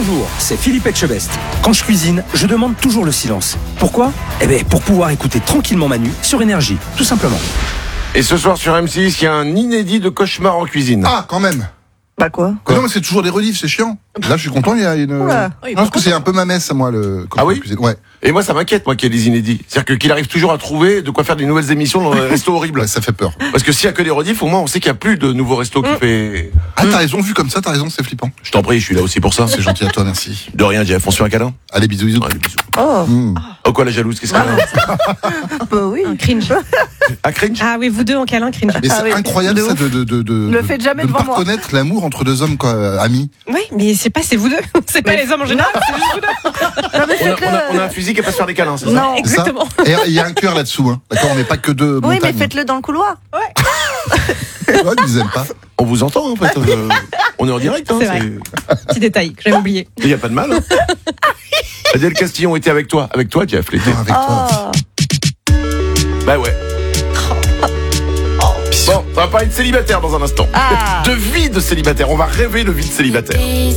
Bonjour, c'est Philippe Etchebest. Quand je cuisine, je demande toujours le silence. Pourquoi ? Pour pouvoir écouter tranquillement Manu sur Énergie, tout simplement. Et ce soir sur M6, il y a un inédit de cauchemar en cuisine. Ah, quand même. Bah quoi ? Non, mais c'est toujours des rediffs, c'est chiant. Là, je suis content, il y a une... Oula. Non, parce que c'est un peu ma messe, moi, le... Ah oui ? cuisine. Ouais. Et moi, ça m'inquiète, moi, qu'il y ait des inédits. C'est-à-dire qu'il arrive toujours à trouver de quoi faire des nouvelles émissions dans le resto horrible. Ouais, ça fait peur. Parce que s'il y a que des rediffs, au moins, on sait qu'il n'y a plus de nouveaux restos qui fait... Ah, t'as raison, vu comme ça, t'as raison, c'est flippant. Je t'en prie, je suis là aussi pour ça. C'est gentil à toi, merci. De rien, Jeff, on se fait un câlin. Allez, bisous, bisous. Ouais, bisous. Oh, Oh quoi, la jalouse, qu'est-ce qu'elle a bah oui. Cringe. Ah, cringe. Ah oui, vous deux en câlin, cringe. Mais Ah c'est oui, incroyable, de ça, ouf. de Le faites jamais de ne devant pas moi. reconnaître l'amour entre deux hommes, quoi, amis. Oui, mais c'est vous deux. C'est pas Mais- les hommes en général, c'est juste vous deux. Non, mais On a un fusil qui peut se faire des câlins, c'est ça ? Non. C'est ça Exactement. Et il y a un cœur là-dessous, hein. D'accord, on n'est pas que deux Oui, mais montagnes. faites-le dans le couloir. Ouais, ils nous aiment pas. On vous entend, en fait. On est en direct, hein. C'est vrai. Petit détail que j'avais oublié. Il n'y a pas de mal. Hein. Adèle Castillon était avec toi, Jeff, l'été. Non, avec toi. Oh. Bah ouais. Bon, on va parler de célibataire dans un instant. Ah. De vie de célibataire. On va rêver de vie de célibataire.